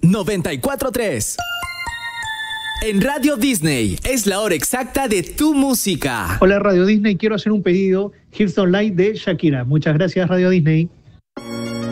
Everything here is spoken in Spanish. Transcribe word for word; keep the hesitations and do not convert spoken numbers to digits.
noventa y cuatro punto tres. En Radio Disney es la hora exacta de tu música. Hola Radio Disney, quiero hacer un pedido. Hips Don't Lie de Shakira. Muchas gracias Radio Disney.